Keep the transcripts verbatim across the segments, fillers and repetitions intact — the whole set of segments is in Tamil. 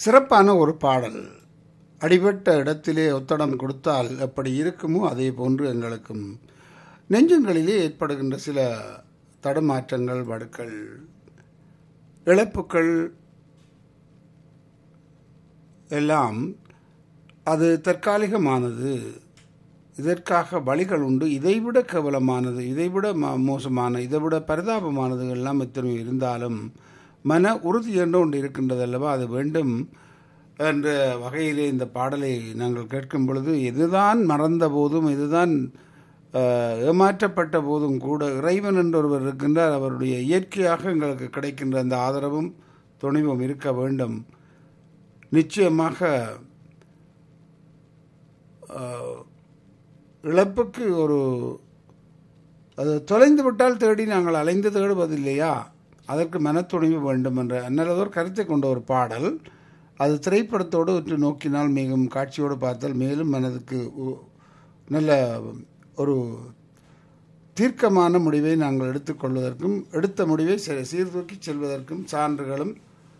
சிறப்பான ஒரு பாடல். அடிபட்ட இடத்திலே ஒத்தடம் கொடுத்தால் எப்படி இருக்குமோ அதே போன்று எங்களுக்கும் நெஞ்சங்களிலே ஏற்படுகின்ற சில தடுமாற்றங்கள், வடுக்கள், இழப்புக்கள் எல்லாம் அது தற்காலிகமானது. இதற்காக வழிகள் உண்டு. இதைவிட கேவலமானது, இதைவிட மோசமான, இதைவிட பரிதாபமானது எல்லாம் எத்தனை இருந்தாலும் மன உறுதி என்று ஒன்று இருக்கின்றது அல்லவா, அது வேண்டும் என்ற வகையிலே இந்த பாடலை நாங்கள் கேட்கும் பொழுது, எதுதான் மறந்த போதும், எதுதான் ஏமாற்றப்பட்ட போதும் கூட இறைவன் என்று ஒருவர் இருக்கின்றார். அவருடைய இயற்கையாக எங்களுக்கு கிடைக்கின்ற அந்த ஆதரவும் துணிவும் இருக்க வேண்டும். நிச்சயமாக இழப்புக்கு ஒரு அது தொலைந்து விட்டால் தேடி நாங்கள் அலைந்து தேடுவதில்லையா, அதற்கு மனத்துணிவு வேண்டும் என்ற நல்லதொரு கருத்தை கொண்ட ஒரு பாடல். அது திரைப்படத்தோடு உற்று நோக்கினால், மிகவும் காட்சியோடு பார்த்தால் மேலும் மனதுக்கு நல்ல ஒரு தீர்க்கமான முடிவை நாங்கள் எடுத்துக்கொள்வதற்கும், எடுத்த முடிவை சீர்தூக்கி செல்வதற்கும் சான்றுகளும்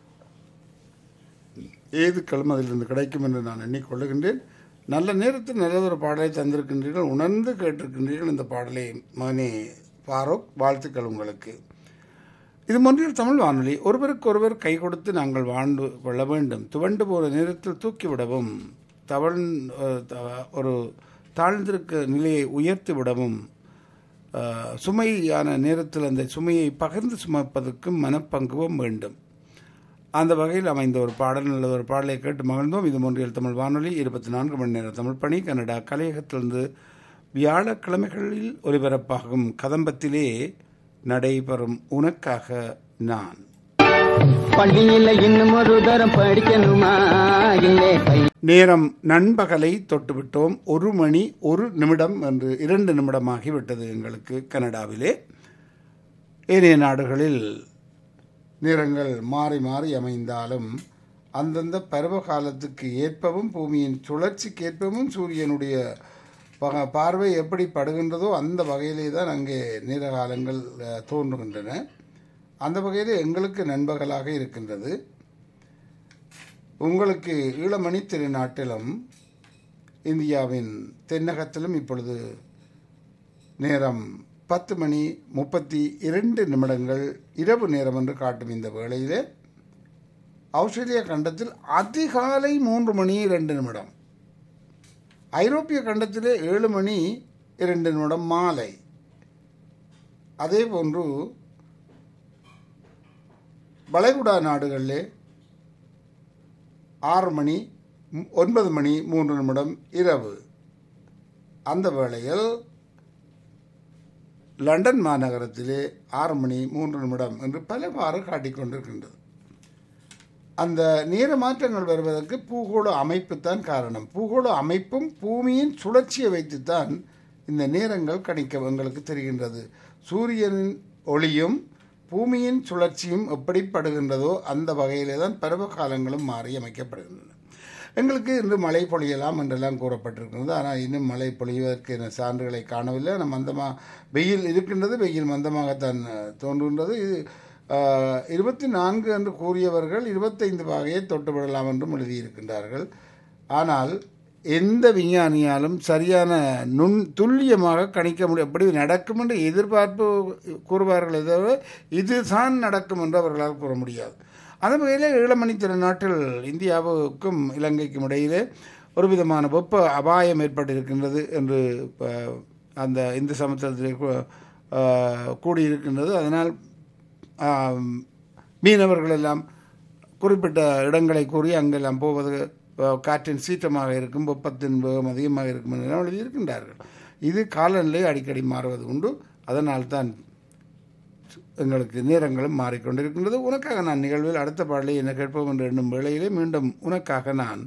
ஏதுக்களும் அதிலிருந்து கிடைக்கும் என்று நான் எண்ணிக்கொள்ளுகின்றேன். நல்ல நேரத்தில் நல்லதொரு பாடலை தந்திருக்கின்றீர்கள், உணர்ந்து கேட்டிருக்கின்றீர்கள் இந்த பாடலை. மகனே ஃபாரூக், வாழ்த்துக்கள் உங்களுக்கு. இது மொன்றில் தமிழ் வானொலி. ஒருவருக்கு ஒருவர் கை கொடுத்து நாங்கள் வாழ்ந்து கொள்ள வேண்டும். துவண்டு போகிற நேரத்தில் தூக்கிவிடவும், தவழ் ஒரு தாழ்ந்திருக்க நிலையை உயர்த்தி விடவும், சுமையான நேரத்தில் அந்த சுமையை பகிர்ந்து சுமப்பதற்கும் மனப்பங்குவம் வேண்டும். அந்த வகையில் அமைந்த ஒரு பாடல், நல்ல ஒரு பாடலை கேட்டு மகிழ்ந்தோம். இது மொன்றில் தமிழ் வானொலி, இருபத்தி நான்கு மணி நேர தமிழ் பணி, கனடா கலையகத்திலிருந்து வியாழக்கிழமைகளில் ஒலிபரப்பாகும் கதம்பத்திலே நடைபெறும் உனக்காக நான். பள்ளியில் இன்னும் ஒரு தரம் படிக்கணுமா? நேரம் நண்பகலை தொட்டுவிட்டோம். ஒரு மணி ஒரு நிமிடம் என்று இரண்டு நிமிடமாகிவிட்டது எங்களுக்கு கனடாவிலே. ஏனைய நாடுகளில் நேரங்கள் மாறி மாறி அமைந்தாலும் அந்தந்த பருவ காலத்துக்கு ஏற்பவும், பூமியின் சுழற்சிக்கு ஏற்பவும், சூரியனுடைய பார்வை எப்படி படுகின்றதோ அந்த வகையிலே தான் அங்கே நேர காலங்கள் தோன்றுகின்றன. அந்த வகையில் எங்களுக்கு நண்பகலாக இருக்கின்றது. உங்களுக்கு ஈழமணி திருநாட்டிலும் இந்தியாவின் தென்னகத்திலும் இப்பொழுது நேரம் பத்து மணி முப்பத்தி இரண்டு நிமிடங்கள் இரவு நேரம் என்று காட்டும் இந்த வேளையிலே ஆஸ்திரேலிய கண்டத்தில் அதிகாலை மூன்று மணி இரண்டு நிமிடம், ஐரோப்பிய கண்டத்திலே ஏழு மணி இரண்டு நிமிடம் மாலை. அதே போன்று வளைகுடா நாடுகளிலே ஆறு மணி ஒன்பது மணி மூன்று நிமிடம் இரவு. அந்த வேளையில் லண்டன் மாநகரத்திலே ஆறு மணி மூன்று நிமிடம் என்று பலவாறு காட்டிக்கொண்டிருக்கின்றது. அந்த நேர மாற்றங்கள் வருவதற்கு பூகோள அமைப்பு தான் காரணம். பூகோள அமைப்பும் பூமியின் சுழற்சியை வைத்துத்தான் இந்த நேரங்கள் கணிக்க எங்களுக்கு தெரிகின்றது. சூரியனின் ஒளியும் பூமியின் சுழற்சியும் எப்படிப்படுகின்றதோ அந்த வகையிலே தான் பருவ காலங்களும் மாறி அமைக்கப்படுகின்றன. எங்களுக்கு இன்று மழை பொழியலாம் என்றெல்லாம் கூறப்பட்டிருக்கிறது. ஆனால் இன்னும் மழை பொழிவதற்கு என சான்றுகளை காணவில்லை. நம்ம மந்தமாக வெயில் இருக்கின்றது, வெயில் மந்தமாகத்தான் தோன்றுகின்றது. இது இருபத்தி நான்கு என்று கூறியவர்கள் இருபத்தைந்து வகையை தொட்டுவிடலாம் என்றும் எழுதியிருக்கின்றார்கள். ஆனால் எந்த விஞ்ஞானியாலும் சரியான நுண் துல்லியமாக கணிக்க முடியும். எப்படி நடக்கும் என்று எதிர்பார்ப்பு கூறுவார்கள், தவிர இதுதான் நடக்கும் என்று அவர்களால் கூற முடியாது. அந்த வகையில் ஈழமணி திருநாட்டில் இந்தியாவுக்கும் இலங்கைக்கும் இடையிலே ஒரு விதமான வெப்ப அபாயம் ஏற்பட்டிருக்கின்றது என்று அந்த இந்து சமுத்திரத்தில் கூடியிருக்கின்றது. அதனால் மீனவர்கள் எல்லாம் குறிப்பிட்ட இடங்களை கூறி அங்கெல்லாம் போவது காற்றின் சீற்றமாக இருக்கும், வெப்பத்தின் வேகம் அதிகமாக இருக்கும் என்றெல்லாம் எழுதியிருக்கின்றார்கள். இது காலநிலை அடிக்கடி மாறுவது உண்டு. அதனால்தான் எங்களுக்கு நேரங்களும் மாறிக்கொண்டிருக்கின்றது. உனக்காக நான் நிகழ்வில் அடுத்த பாடலை என்ன கேட்போம் என்று எண்ணும் வேளையிலே மீண்டும் உனக்காக நான்